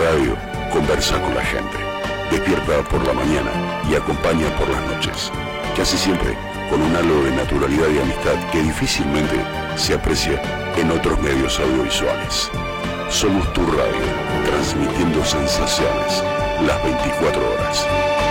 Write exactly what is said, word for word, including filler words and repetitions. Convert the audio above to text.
radio conversa con la gente, despierta por la mañana y acompaña por las noches, casi siempre con un halo de naturalidad y amistad que difícilmente se aprecia en otros medios audiovisuales. Somos tu radio, transmitiendo sensaciones las veinticuatro horas.